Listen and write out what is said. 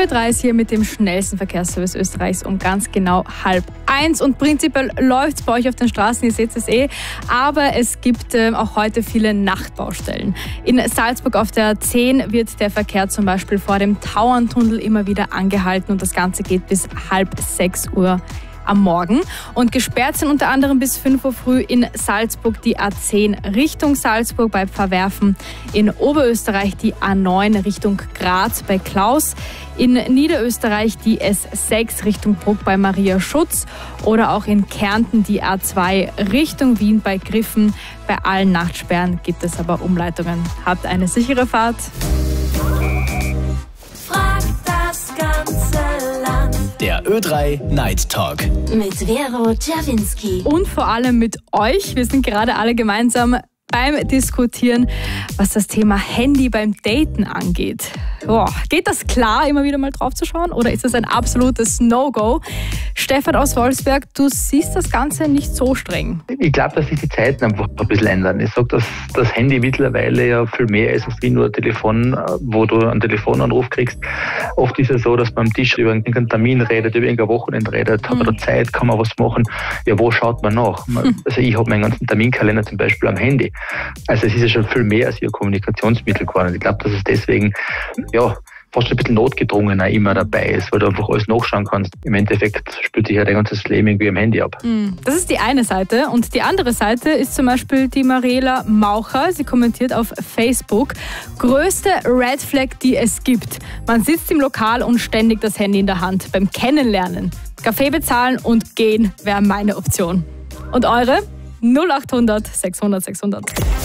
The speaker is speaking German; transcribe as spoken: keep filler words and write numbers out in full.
Ö drei ist hier mit dem schnellsten Verkehrsservice Österreichs um ganz genau halb eins. Und prinzipiell läuft es bei euch auf den Straßen, ihr seht es eh. Aber es gibt äh, auch heute viele Nachtbaustellen. In Salzburg auf der A zehn wird der Verkehr zum Beispiel vor dem Tauerntunnel immer wieder angehalten und das Ganze geht bis halb sechs Uhr am Morgen. Und gesperrt sind unter anderem bis fünf Uhr früh in Salzburg die A zehn Richtung Salzburg bei Pfarrwerfen, in Oberösterreich die A neun Richtung Graz bei Klaus, in Niederösterreich die S sechs Richtung Bruck bei Maria Schutz oder auch in Kärnten die A zwei Richtung Wien bei Griffen. Bei allen Nachtsperren gibt es aber Umleitungen. Habt eine sichere Fahrt. Der Ö drei Night Talk. Mit Vero Czerwinski. Und vor allem mit euch. Wir sind gerade alle gemeinsam beim Diskutieren, was das Thema Handy beim Daten angeht. Boah, geht das klar, immer wieder mal drauf zu schauen? Oder ist das ein absolutes No-Go? Stefan aus Wolfsberg, du siehst das Ganze nicht so streng. Ich glaube, dass sich die Zeiten einfach ein bisschen ändern. Ich sage, dass das Handy mittlerweile ja viel mehr ist als wie nur ein Telefon, wo du einen Telefonanruf kriegst. Oft ist es so, dass man am Tisch über irgendeinen Termin redet, über irgendein Wochenende redet, hat man da Zeit, kann man was machen. Ja, wo schaut man nach? Also ich habe meinen ganzen Terminkalender zum Beispiel am Handy. Also es ist ja schon viel mehr als ein Kommunikationsmittel geworden. Ich glaube, dass es deswegen ja fast ein bisschen notgedrungener immer dabei ist, weil du einfach alles nachschauen kannst. Im Endeffekt spielt sich ja dein ganzes Leben irgendwie am Handy ab. Das ist die eine Seite. Und die andere Seite ist zum Beispiel die Mariela Maucher. Sie kommentiert auf Facebook: größte Red Flag, die es gibt. Man sitzt im Lokal und ständig das Handy in der Hand. Beim Kennenlernen. Kaffee bezahlen und gehen wäre meine Option. Und eure? null acht hundert sechshundert sechshundert.